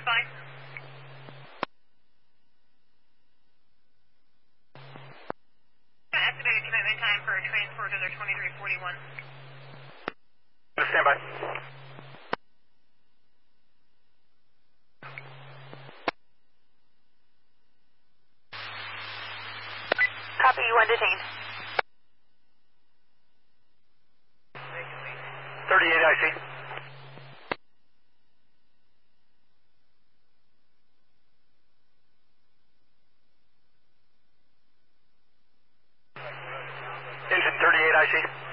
fine. Estimated commitment time for transport to their 2341. Stand by. Copy, you undetained. 38 IC. Engine 38 IC.